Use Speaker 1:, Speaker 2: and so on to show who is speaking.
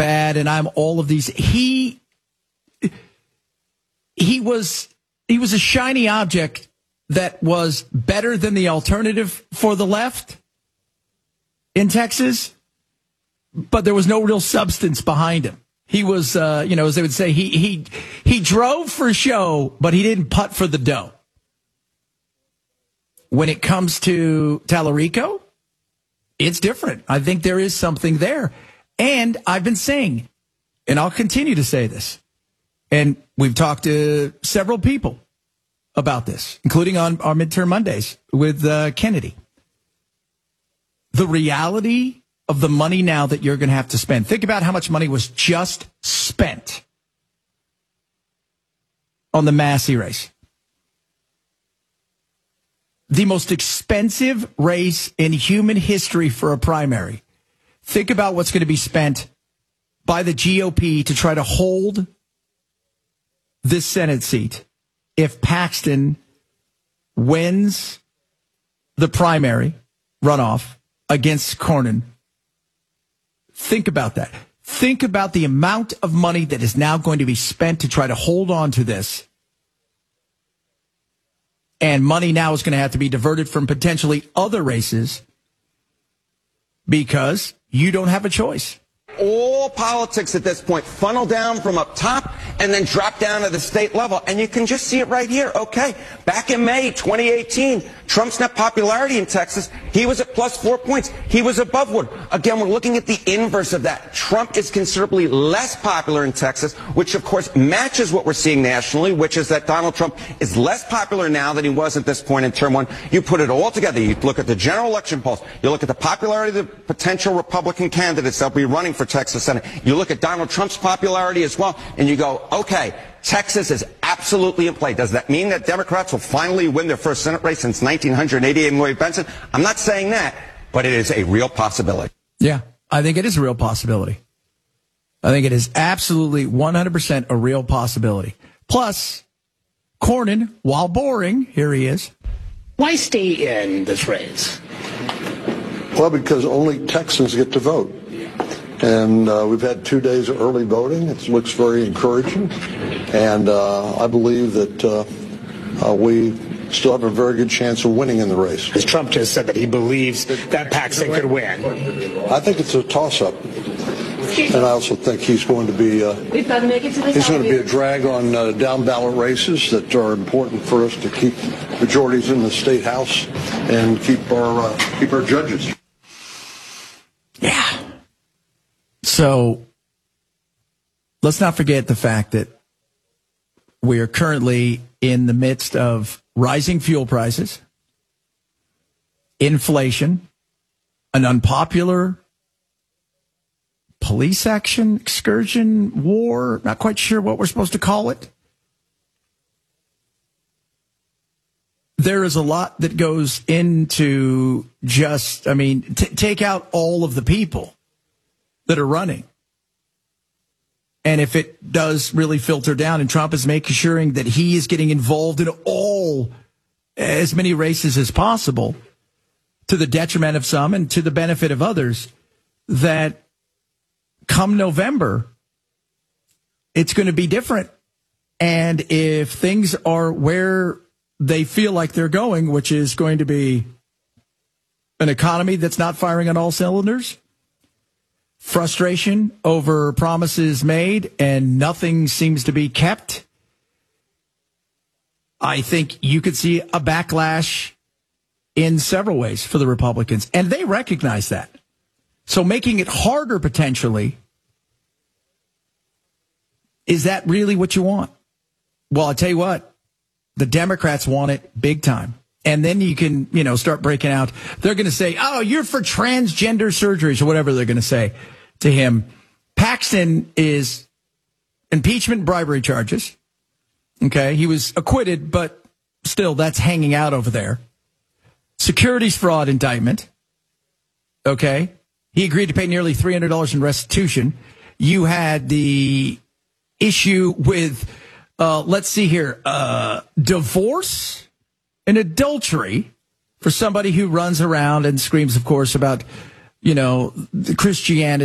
Speaker 1: bad, and I'm all of these. He was a shiny object that was better than the alternative for the left in Texas, but there was no real substance behind him. He was, as they would say, he drove for show, but he didn't putt for the dough. When it comes to Tallarico, it's different. I think there is something there. And I've been saying, and I'll continue to say this, and we've talked to several people about this, including on our midterm Mondays with Kennedy. The reality of the money now that you're going to have to spend. Think about how much money was just spent on the Massey race. The most expensive race in human history for a primary. Think about what's going to be spent by the GOP to try to hold this Senate seat if Paxton wins the primary runoff against Cornyn. Think about that. Think about the amount of money that is now going to be spent to try to hold on to this. And money now is going to have to be diverted from potentially other races because you don't have a choice.
Speaker 2: All politics at this point funnel down from up top and then drop down to the state level. And you can just see it right here. Okay, back in May 2018, Trump's net popularity in Texas, he was at plus 4 points. He was above Wood. Again, we're looking at the inverse of that. Trump is considerably less popular in Texas, which of course matches what we're seeing nationally, which is that Donald Trump is less popular now than he was at this point in term one. You put it all together. You look at the general election polls. You look at the popularity of the potential Republican candidates that'll be running for Texas Senate. You look at Donald Trump's popularity as well, and you go, okay, Texas is absolutely in play. Does that mean that Democrats will finally win their first Senate race since 1988 in Lloyd Bentsen? I'm not saying that, but it is a real possibility.
Speaker 1: Yeah, I think it is a real possibility. I think it is absolutely 100% a real possibility. Plus, Cornyn, while boring, here he is.
Speaker 3: Why stay in this race?
Speaker 4: Well, because only Texans get to vote. And we've had 2 days of early voting. It looks very encouraging. And I believe that we still have a very good chance of winning in the race.
Speaker 3: As Trump just said that he believes that Paxton could win.
Speaker 4: I think it's a toss-up. And I also think he's going to be a drag on down-ballot races that are important for us to keep majorities in the state house and keep our judges.
Speaker 1: Yeah. So let's not forget the fact that we are currently in the midst of rising fuel prices, inflation, an unpopular police action, excursion, war, not quite sure what we're supposed to call it. There is a lot that goes into just, take out all of the people that are running. And if it does really filter down and Trump is making sure that he is getting involved in as many races as possible to the detriment of some and to the benefit of others, that come November, it's going to be different. And if things are where they feel like they're going, which is going to be an economy that's not firing on all cylinders, frustration over promises made and nothing seems to be kept, I think you could see a backlash in several ways for the Republicans. And they recognize that. So making it harder potentially, is that really what you want? Well, I'll tell you what, the Democrats want it big time. And then you can, start breaking out. They're going to say, oh, you're for transgender surgeries or whatever they're going to say to him. Paxton is impeachment bribery charges. Okay. He was acquitted, but still that's hanging out over there. Securities fraud indictment. Okay. He agreed to pay nearly $300 in restitution. You had the issue with, let's see here, divorce and adultery for somebody who runs around and screams, of course, about, Christianity.